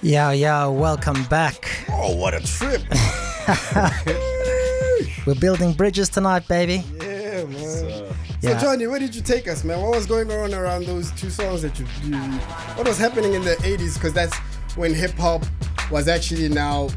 Yeah, welcome back. Oh, what a trip. We're building bridges tonight, baby. Yeah, man. Yeah. So, Johnny, where did you take us, man? What was going on around those two songs that you what was happening in the 80s? Because that's when hip-hop was actually now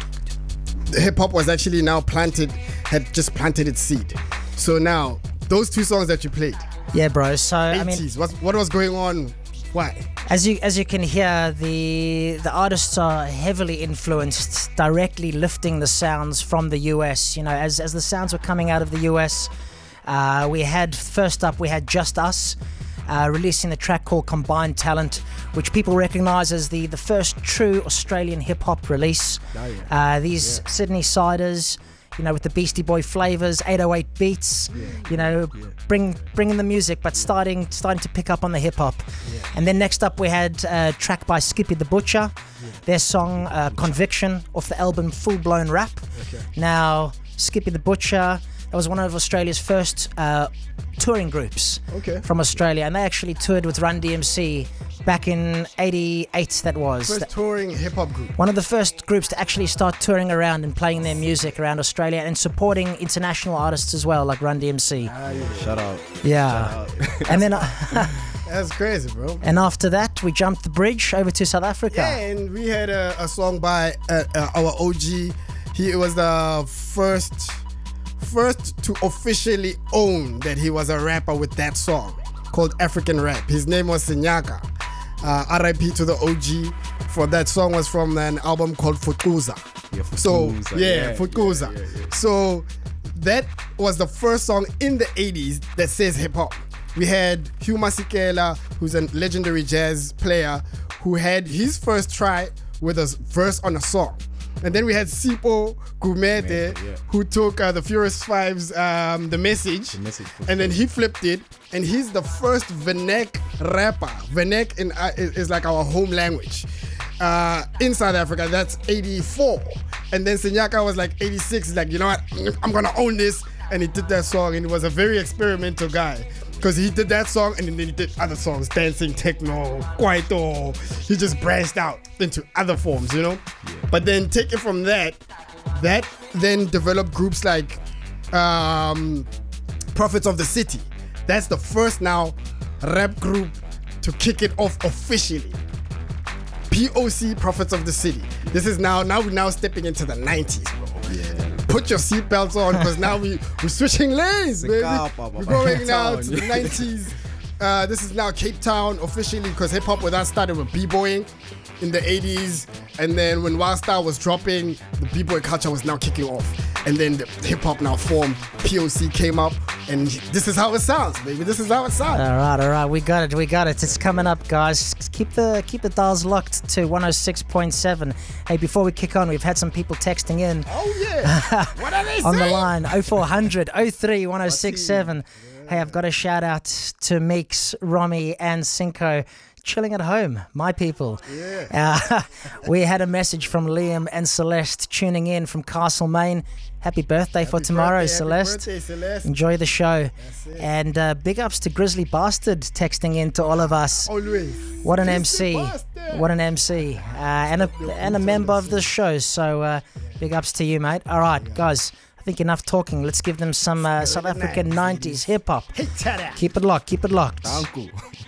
planted, had just planted its seed. So now, those two songs that you played, Yeah, bro. So 80s, what was going on? Why? as you can hear, the artists are heavily influenced, directly lifting the sounds from the US. You know, as the sounds were coming out of the US, we had Just Us. Releasing the track called Combined Talent, which people recognize as the first true Australian hip-hop release. These Sydney Siders, you know, with the Beastie Boy flavors, 808 beats, bringing the music, but starting to pick up on the hip-hop. And then next up we had a track by Skippy the Butcher, their song Conviction off the album Full Blown Rap. Now, Skippy the Butcher, that was one of Australia's first touring groups from Australia, and they actually toured with Run DMC back in '88. That was First touring hip-hop group. one of the first groups to actually start touring around and playing their music around Australia and supporting international artists as well, like Run DMC. Shout out. Yeah, and then That's crazy, bro. and after that we jumped the bridge over to South Africa. Yeah, and we had a song by our OG. He was the first to officially own that he was a rapper with that song called African Rap. His name was Sinyaka. R.I.P. to the OG. For that song was from an album called Fukuza. Fukuza. So that was the first song in the 80s that says hip hop. We had Hugh Masekela, who's a legendary jazz player, who had his first try with a verse on a song. And then we had Sipho Gumede, who took the Furious Five's The Message, and then he flipped it, and he's the first Venek rapper. Venek is like our home language. In South Africa, that's 84. And then Sinyaka was like 86, he's like, you know what, I'm gonna own this. And he did that song, and he was a very experimental guy. Because he did that song and then he did other songs, dancing, techno, kwaito. He just branched out into other forms, you know? Yeah. But then take it from that then developed groups like Prophets of the City. That's the first now rap group to kick it off officially. POC, Prophets of the City. This is now we're stepping into the 90s, bro. Yeah. Put your seatbelts on because now we're switching lanes, baby. We're going now to the 90s. This is now Cape Town officially because hip hop with us started with b-boying in the 80s, and then when Wild Star was dropping, the b-boy culture was now kicking off, and then the hip hop now formed. POC came up, and this is how it sounds, baby. This is how it sounds. All right, we got it. It's coming up, guys. Keep the dials locked to 106.7. Hey, before we kick on, we've had some people texting in. Oh yeah, what are they on saying? the line 0400 03 1067. Hey, I've got a shout out to Meeks, Romy, and Cinco. Chilling at home, my people. We had a message from Liam and Celeste tuning in from Castlemaine. Happy birthday for tomorrow, Celeste. Happy birthday, Celeste. Enjoy the show. And big ups to Grizzly Bastard texting in to all of us. Always. What an Grizzly MC. Bastard. What an MC. And a member of the show. So big ups to you, mate. All right, guys. I think enough talking. Let's give them some South African 90s hip hop. Keep it locked. Danku.